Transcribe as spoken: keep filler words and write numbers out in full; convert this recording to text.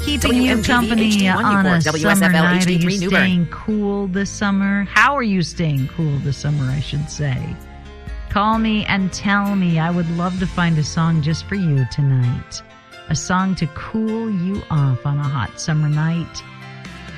keeping you company on a summer night? Are you staying cool this summer? How are you staying cool this summer, I should say? Call me and tell me. I would love to find a song just for you tonight. A song to cool you off on a hot summer night.